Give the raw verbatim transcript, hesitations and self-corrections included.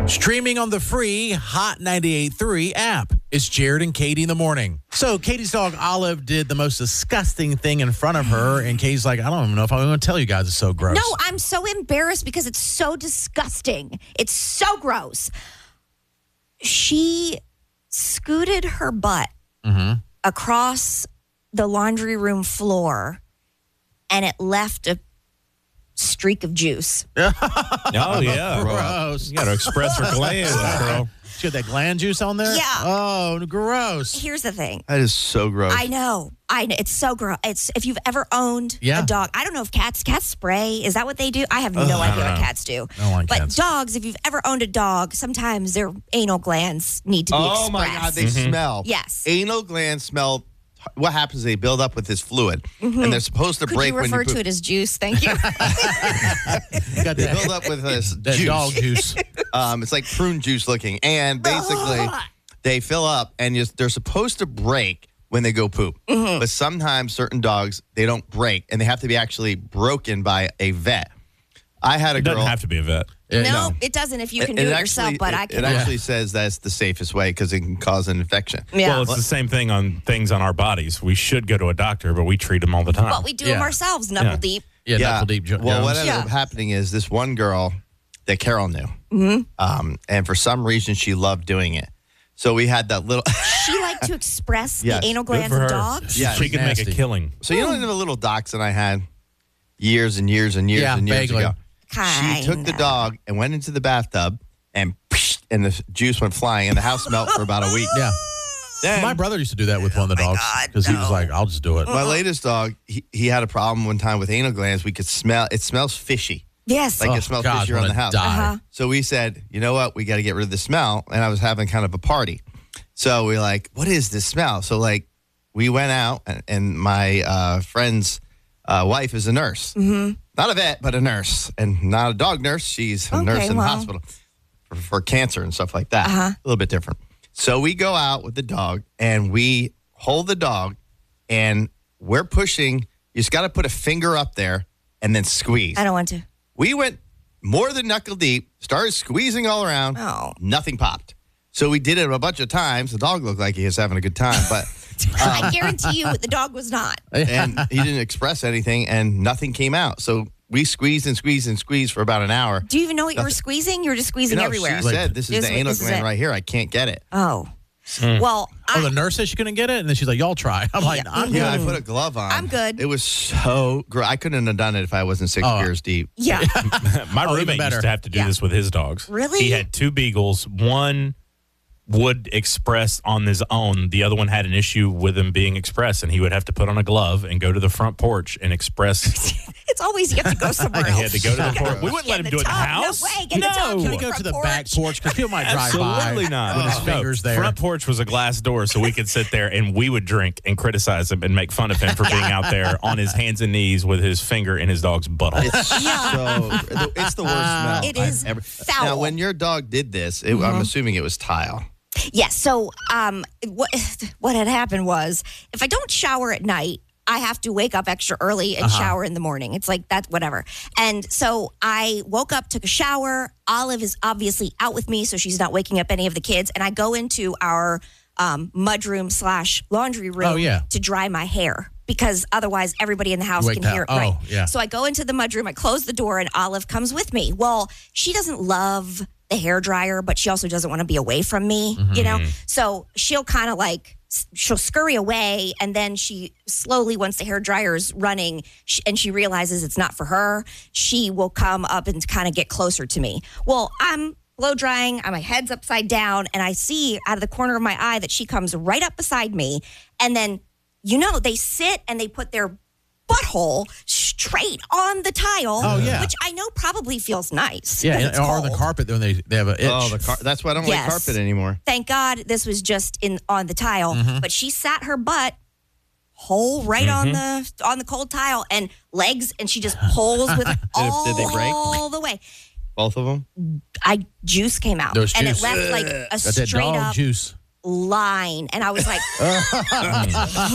Streaming on the free Hot ninety-eight point three app. It's Jared and Katie in the morning. So Katie's dog Olive did the most disgusting thing in front of her, and Katie's like, I don't even know if I'm going to tell you guys. It's so gross. No, I'm so embarrassed because it's so disgusting. It's so gross. She scooted her butt mm-hmm. across the laundry room floor, and it left a streak of juice. Oh, yeah. Gross. You got to express her glands, girl. She got that gland juice on there? Yeah. Oh, gross. Here's the thing. That is so gross. I know. I know. It's so gross. It's if you've ever owned Yeah. a dog. I don't know if cats cats spray. Is that what they do? I have no Ugh, I idea don't what know. cats do. I don't like but cats. dogs, if you've ever owned a dog, sometimes their anal glands need to be oh expressed. my God, they Mm-hmm. smell. Yes. Anal glands smell. What happens is they build up with this fluid, and they're supposed to Could break you when refer you to poop. it as juice? Thank you. You got They that, build up with this that juice. dog juice. Um, it's like prune juice looking, and basically they fill up, and you, they're supposed to break when they go poop. Mm-hmm. But sometimes certain dogs they don't break, and they have to be actually broken by a vet. I had a It girl. doesn't have to be a vet. Yeah, no, it doesn't if you can do it, actually, yourself, but I it, can. it actually says that's the safest way because it can cause an infection. Yeah. Well, it's the same thing on things on our bodies. We should go to a doctor, but we treat them all the time. but we do them Yeah. ourselves, knuckle Yeah. deep. Yeah, knuckle deep. Jo- Well, what Jones. ended Yeah. up happening is this one girl that Carol knew, Mm-hmm. um, and for some reason she loved doing it. So we had that little. She liked to express Yes. the anal Good glands for of her. dogs. Yeah, she she's can make a nasty. killing. So you know the little dachshund I had years and years and years Yeah, and years vaguely. ago. She took the Kinda. dog and went into the bathtub, and and the juice went flying, and the house smelled for about a week. Yeah. Then My brother used to do that with one of the dogs God, because he was no. like, I'll just do it. my latest dog, he, he had a problem one time with anal glands. We could smell it smells fishy, Yes. like Oh, it smells God, fishy around wanna the house. die. Uh-huh. So we said, you know what? We got to get rid of the smell. And I was having kind of a party. So we like, what is this smell? So like we went out and, and my uh, friend's uh, wife is a nurse. Mm-hmm. Not a vet, but a nurse. And not a dog nurse. She's a Okay, nurse in well. the hospital for, for cancer and stuff like that. Uh-huh. A little bit different. So we go out with the dog and we hold the dog and we're pushing. You just got to put a finger up there and then squeeze. I don't want to. We went more than knuckle deep, started squeezing all around. Oh. Nothing popped. So we did it a bunch of times. The dog looked like he was having a good time, but I guarantee you the dog was not. and he didn't express anything, and nothing came out. So we squeezed and squeezed and squeezed for about an hour. Do you even know what you were squeezing? You were just You squeezing know, everywhere. she said, "This is This the is- anal this is gland it. right here. I can't get it." Oh. Hmm. Well, Oh, I, the nurse said she couldn't get it, and then she's like, "Y'all try." I'm like, Yeah. "I'm Yeah, I good." put a glove on. I'm good. It was so gross. I couldn't have done it if I wasn't six Oh. years deep. yeah. My Oh, even roommate better. used to have to do Yeah. this with his dogs. Really? He had two beagles. One would express on his own. The other one had an issue with him being expressed, and he would have to put on a glove and go to the front porch and express. It's always you have to go somewhere he had else. to go to the You porch. gotta We wouldn't get let in him do it in the tub. house. No way. Get in the tub. No. Go Can to he go front to the back porch because people might drive Absolutely by not. with his No. fingers there. Front porch was a glass door, so we could sit there and we would drink and criticize him and make fun of him for being out there on his hands and knees with his finger in his dog's butthole. It's so. It's the worst smell. It I've is ever- foul. Now, when your dog did this, it, I'm assuming it was tile. Yes. So, um, what what had happened was, if I don't shower at night, I have to wake up extra early and Uh-huh. shower in the morning. It's like that, whatever. And so I woke up, took a shower. Olive is obviously out with me, so she's not waking up any of the kids. And I go into our um, mudroom slash laundry room Oh, yeah. to dry my hair. Because otherwise, everybody in the house Wake can that- hear it. oh, right. yeah. So I go into the mudroom, I close the door, and Olive comes with me. Well, she doesn't love the hair dryer, but she also doesn't want to be away from me, you know? So she'll kind of like, s- she'll scurry away, and then she slowly, once the hair dryer's running sh and she realizes it's not for her, she will come up and kind of get closer to me. Well, I'm blow drying, and my head's upside down, and I see out of the corner of my eye that she comes right up beside me, and then you know, they sit and they put their butthole straight on the tile, Oh, yeah. which I know probably feels nice. Yeah, 'cause and, it's or the cold. carpet when they, they have an itch. Oh, the car- that's why I don't Yes. like carpet anymore. Thank God this was just in on the tile, Mm-hmm. but she sat her butt hole right on the on the cold tile and legs, and she just pulls with it all, did they break? all the way. Both of them. I juice came out, There was and juice. it left like a Got that straight dog up juice. line, and I was like.